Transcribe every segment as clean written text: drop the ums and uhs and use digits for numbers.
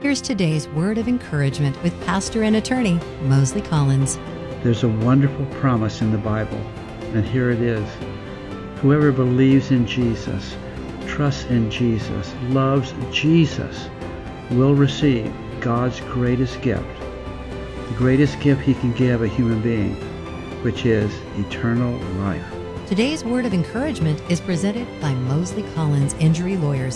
Here's today's word of encouragement with pastor and attorney Mosley Collins. There's a wonderful promise in the Bible, and here it is. Whoever believes in Jesus, trusts in Jesus, loves Jesus, will receive God's greatest gift, the greatest gift he can give a human being, which is eternal life. Today's word of encouragement is presented by Mosley Collins Injury Lawyers,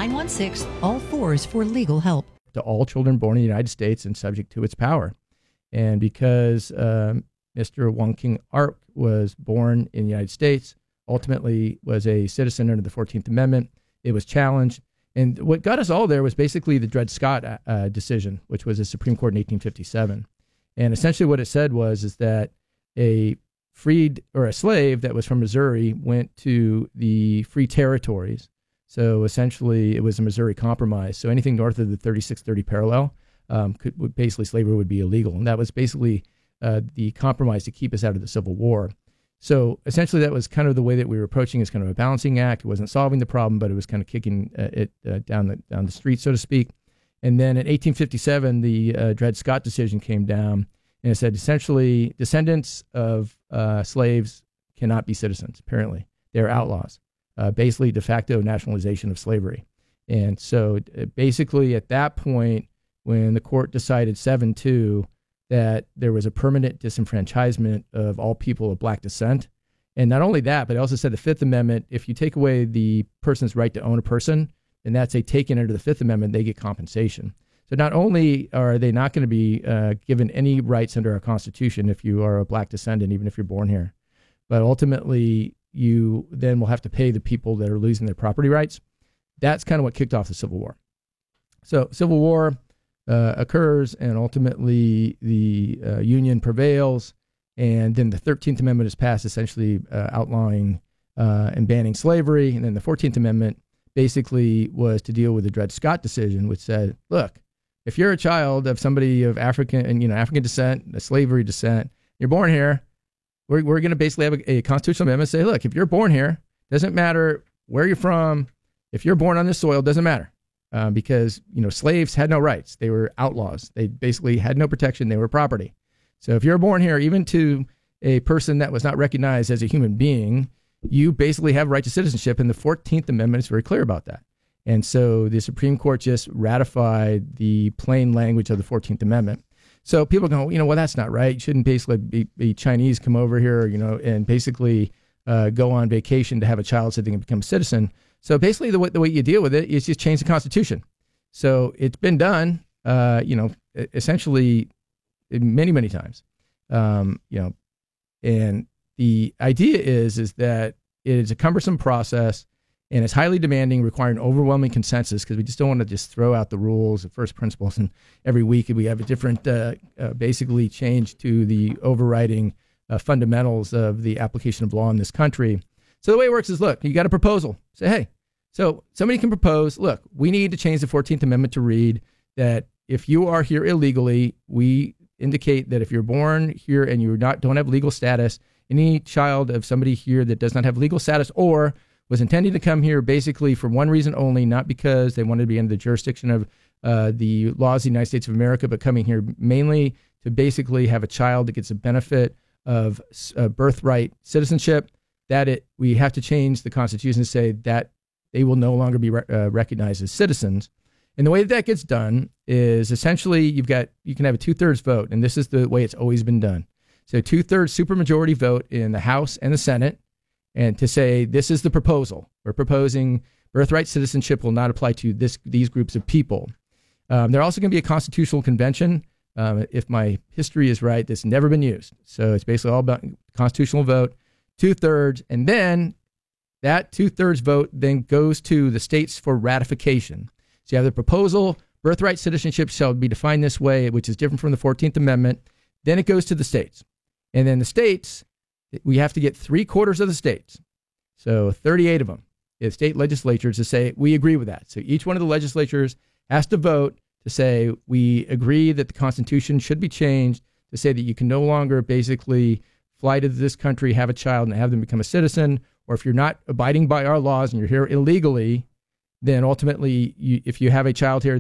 916-ALL-4s for legal help. To all children born in the United States and subject to its power. And because Mr. Wong King Ark was born in the United States, ultimately was a citizen under the 14th Amendment, it was challenged. And what got us all there was basically the Dred Scott decision, which was a Supreme Court in 1857. And essentially what it said is that a freed or a slave that was from Missouri went to the free territories. So essentially it was a Missouri Compromise. So anything north of the 3630 parallel, basically slavery would be illegal. And that was basically the compromise to keep us out of the Civil War. So essentially that was kind of the way that we were approaching as kind of a balancing act. It wasn't solving the problem, but it was kind of kicking it down the street, so to speak. And then in 1857, the Dred Scott decision came down, and it said essentially descendants of slaves cannot be citizens, apparently. They're outlaws, basically de facto nationalization of slavery. And so basically at that point, when the court decided 7-2, that there was a permanent disenfranchisement of all people of black descent. And not only that, but it also said the Fifth Amendment, if you take away the person's right to own a person, and that's a taken under the Fifth Amendment, they get compensation. So not only are they not going to be given any rights under our Constitution if you are a black descendant, even if you're born here, but ultimately you then will have to pay the people that are losing their property rights. That's kind of what kicked off the Civil War. So Civil War occurs, and ultimately the Union prevails, and then the 13th Amendment is passed, essentially outlawing and banning slavery, and then the 14th Amendment basically was to deal with the Dred Scott decision, which said, look, if you're a child of somebody of African descent, a slavery descent, you're born here, we're going to basically have a constitutional amendment say, look, if you're born here, doesn't matter where you're from, if you're born on this soil, doesn't matter. Because, slaves had no rights. They were outlaws. They basically had no protection. They were property. So if you're born here, even to a person that was not recognized as a human being, you basically have right to citizenship. And the 14th Amendment is very clear about that. And so the Supreme Court just ratified the plain language of the 14th Amendment. So people go, well, that's not right. You shouldn't basically be Chinese come over here, and basically go on vacation to have a child so they can become a citizen. So basically the way you deal with it is just change the Constitution. So it's been done, essentially many, many times. And the idea is that it is a cumbersome process and it's highly demanding, requiring overwhelming consensus, because we just don't want to just throw out the rules of first principles. And every week we have a different, basically change to the overriding fundamentals of the application of law in this country. So the way it works is, look, you got a proposal. Say, hey, so somebody can propose, look, we need to change the 14th Amendment to read that if you are here illegally, we indicate that if you're born here and you don't have legal status, any child of somebody here that does not have legal status or was intending to come here basically for one reason only, not because they wanted to be under the jurisdiction of the laws of the United States of America, but coming here mainly to basically have a child that gets a benefit of birthright citizenship, we have to change the Constitution to say that they will no longer be recognized as citizens. And the way that gets done is essentially you can have a 2/3 vote, and this is the way it's always been done. So 2/3 supermajority vote in the House and the Senate, and to say this is the proposal. We're proposing birthright citizenship will not apply to these groups of people. There's also going to be a constitutional convention. If my history is right, that's never been used. So it's basically all about constitutional vote, 2/3, and then that 2/3 vote then goes to the states for ratification. So you have the proposal, birthright citizenship shall be defined this way, which is different from the 14th Amendment. Then it goes to the states. And then the states, we have to get 3/4 of the states, so 38 of them, the state legislatures, to say, we agree with that. So each one of the legislatures has to vote to say, we agree that the Constitution should be changed to say that you can no longer basically fly to this country, have a child, and have them become a citizen. Or if you're not abiding by our laws and you're here illegally, then ultimately, if you have a child here,